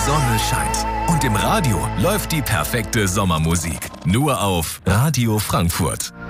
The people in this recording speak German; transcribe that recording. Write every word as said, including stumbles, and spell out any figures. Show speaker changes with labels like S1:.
S1: Sonne scheint und im Radio läuft die perfekte Sommermusik. Nur auf Radio Frankfurt.